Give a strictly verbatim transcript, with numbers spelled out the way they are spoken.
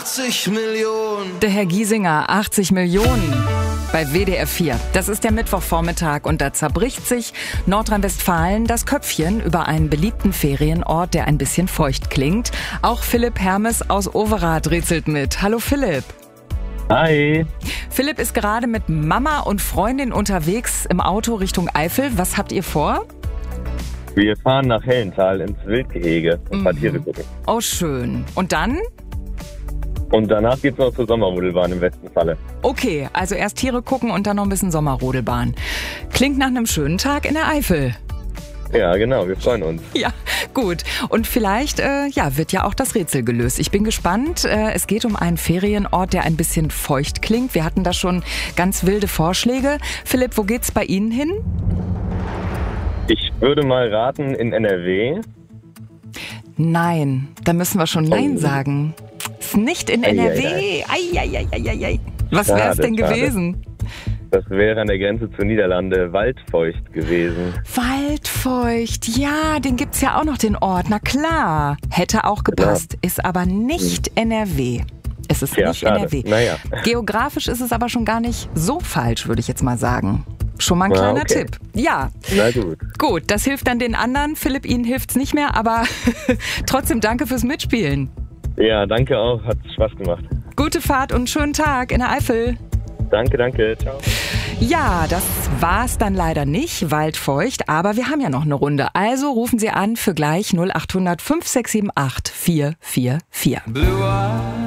achtzig Millionen. Der Herr Giesinger, achtzig Millionen. Bei W D R vier. Das ist der Mittwochvormittag und da zerbricht sich Nordrhein-Westfalen das Köpfchen über einen beliebten Ferienort, der ein bisschen feucht klingt. Auch Philipp Hermes aus Overath rätselt mit. Hallo Philipp. Hi. Philipp ist gerade mit Mama und Freundin unterwegs im Auto Richtung Eifel. Was habt ihr vor? Wir fahren nach Hellenthal ins Wildgehege und ein paar Tiere gucken. Oh, schön. Und dann? Und danach geht's noch zur Sommerrodelbahn im besten Falle. Okay, also erst Tiere gucken und dann noch ein bisschen Sommerrodelbahn. Klingt nach einem schönen Tag in der Eifel. Ja, genau, wir freuen uns. Ja, gut. Und vielleicht äh, ja, wird ja auch das Rätsel gelöst. Ich bin gespannt. Äh, es geht um einen Ferienort, der ein bisschen feucht klingt. Wir hatten da schon ganz wilde Vorschläge. Philipp, wo geht's bei Ihnen hin? Ich würde mal raten in N R W. Nein, da müssen wir schon Nein Oh. sagen. Ist nicht in N R W. Eieieiei. Was wäre es Schade, denn schade. gewesen? Das wäre an der Grenze zur Niederlande waldfeucht gewesen. Waldfeucht, ja, den gibt's ja auch noch, den Ort. Na klar, hätte auch gepasst, ist aber nicht N R W. Es ist Ja, nicht schade. N R W. Naja. Geografisch ist es aber schon gar nicht so falsch, würde ich jetzt mal sagen. Schon mal ein Ah, kleiner okay. Tipp. Ja, Na gut. gut, das hilft dann den anderen. Philipp, Ihnen hilft's nicht mehr, aber trotzdem danke fürs Mitspielen. Ja, danke auch, hat Spaß gemacht. Gute Fahrt und schönen Tag in der Eifel. Danke, danke, ciao. Ja, das war's dann leider nicht, waldfeucht, aber wir haben ja noch eine Runde. Also rufen Sie an für gleich null acht hundert fünf sechs sieben acht vier vier vier. Blue Eyes.